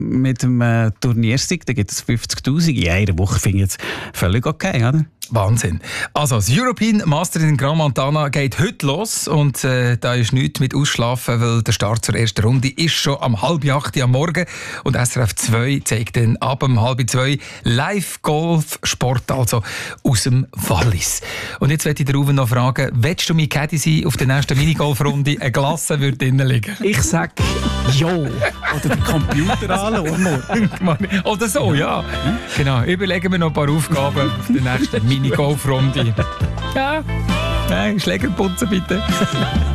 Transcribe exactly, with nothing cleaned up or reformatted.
mit dem äh, Turniersieg, da gibt es fünfzigtausend in einer Woche, finde ich jetzt völlig okay, oder? Wahnsinn. Also, das European Masters in Gran Montana geht heute los und äh, da ist nichts mit Ausschlafen, weil der Start zur ersten Runde ist schon am halb acht am Morgen und S R F zwei zeigt dann ab um halb zwei Live-Golf-Sport, also aus dem Wallis. Und jetzt möchte ich den Ruven noch fragen, willst du mein Caddy sein auf der nächsten Minigolf-Runde? Eine Glasse würde drinnen liegen. Ich sage ja. Oder den Computer anschauen. Oder so, ja. Genau, überlegen wir noch ein paar Aufgaben auf der nächsten Minigolf-Runde. Ja, nein, Schläger putzen bitte.